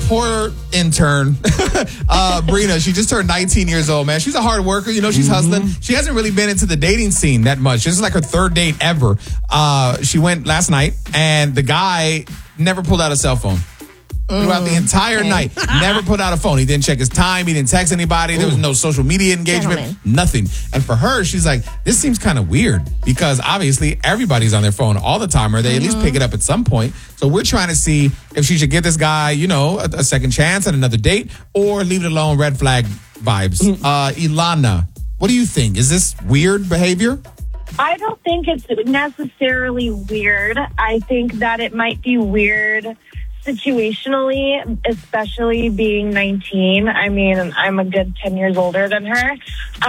poor intern, Brina, she just turned 19 years old, man. She's a hard worker. You know, she's hustling. She hasn't really been into the dating scene that much. This is like her third date ever. She went last night, and the guy never pulled out a cell phone. Throughout the entire night, never put out a phone. He didn't check his time. He didn't text anybody. There was no social media engagement. Gentleman. Nothing. And for her, she's like, this seems kind of weird because obviously everybody's on their phone all the time, or they at least pick it up at some point. So we're trying to see if she should give this guy, you know, a second chance at another date, or leave it alone, red flag vibes. Ilana, what do you think? Is this weird behavior? I don't think it's necessarily weird. I think that it might be weird situationally, especially being 19. I mean, I'm a good 10 years older than her.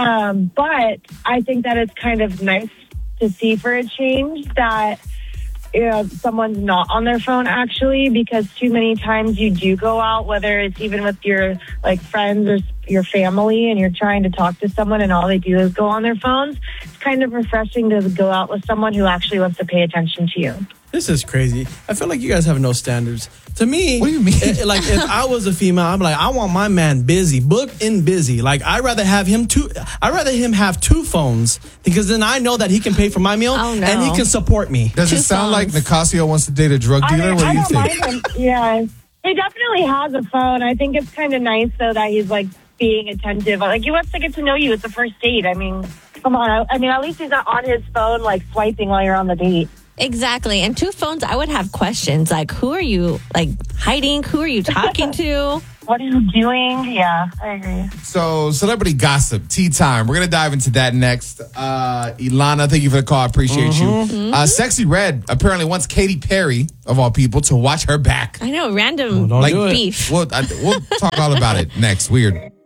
But I think that it's kind of nice to see for a change that someone's not on their phone actually, because too many times you do go out, whether it's even with your like friends or your family, and you're trying to talk to someone and all they do is go on their phones. It's kind of refreshing to go out with someone who actually wants to pay attention to you. This is crazy. I feel like you guys have no standards. To me, what do you mean? Like if I was a female, I'm like, I want my man busy, booked and busy. Like I'd rather him have two phones, because then I know that he can pay for my meal and he can support me. Does it sound like Nicasio wants to date a drug dealer? What do you think? Yeah, he definitely has a phone. I think it's kind of nice though that he's like being attentive. Like he wants to get to know you. It's the first date. I mean, come on. I mean, at least he's not on his phone like swiping while you're on the date. Exactly. And two phones, I would have questions like, who are you like hiding? Who are you talking to? What are you doing? Yeah, I agree. So, celebrity gossip, tea time. We're going to dive into that next. Ilana, thank you for the call. I appreciate you. Sexy Red apparently wants Katy Perry, of all people, to watch her back. I know, random Don't do it. beef. We'll talk all about it next. Weird.